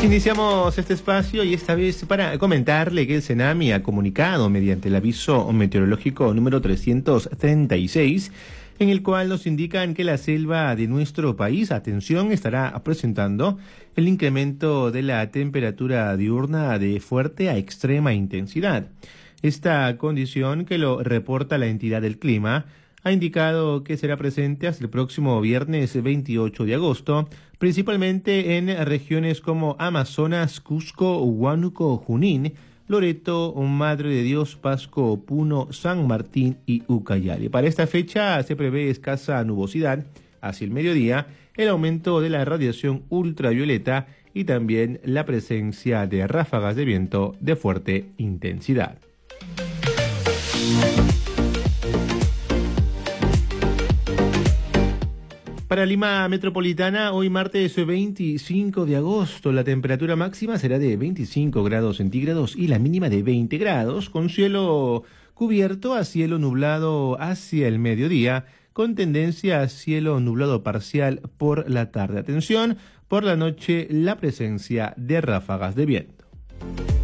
Iniciamos este espacio y esta vez para comentarle que el Senami ha comunicado mediante el aviso meteorológico número 336, en el cual nos indican que la selva de nuestro país, atención, estará presentando el incremento de la temperatura diurna de fuerte a extrema intensidad. Esta condición, que lo reporta la entidad del clima, ha indicado que será presente hasta el próximo viernes 28 de agosto, principalmente en regiones como Amazonas, Cusco, Huánuco, Junín, Loreto, Madre de Dios, Pasco, Puno, San Martín y Ucayali. Para esta fecha se prevé escasa nubosidad hacia el mediodía, el aumento de la radiación ultravioleta y también la presencia de ráfagas de viento de fuerte intensidad. Para Lima Metropolitana, hoy martes 25 de agosto, la temperatura máxima será de 25 grados centígrados y la mínima de 20 grados, con cielo cubierto a cielo nublado hacia el mediodía, con tendencia a cielo nublado parcial por la tarde. Atención, por la noche la presencia de ráfagas de viento.